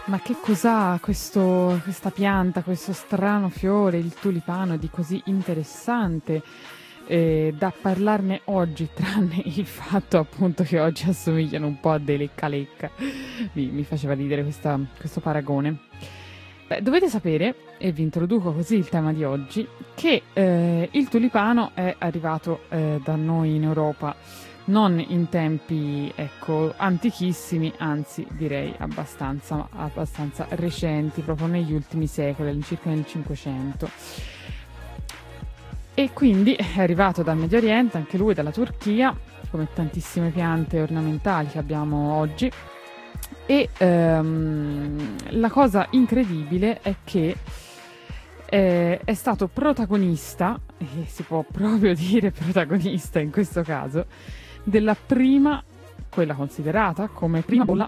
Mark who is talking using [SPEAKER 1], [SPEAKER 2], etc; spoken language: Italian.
[SPEAKER 1] Ma che cos'ha questa pianta, questo strano fiore, il tulipano, di così interessante da parlarne oggi, tranne il fatto appunto che oggi assomigliano un po' a dei lecca-lecca. Mi faceva ridere questo paragone. Beh, dovete sapere, e vi introduco così il tema di oggi, che il tulipano è arrivato da noi in Europa non in tempi, ecco, antichissimi, anzi direi abbastanza recenti, proprio negli ultimi secoli, all'incirca nel 500. E quindi è arrivato dal Medio Oriente, anche lui dalla Turchia, come tantissime piante ornamentali che abbiamo oggi. E la cosa incredibile è che è stato protagonista, e si può proprio dire protagonista in questo caso, della prima, quella considerata come prima bolla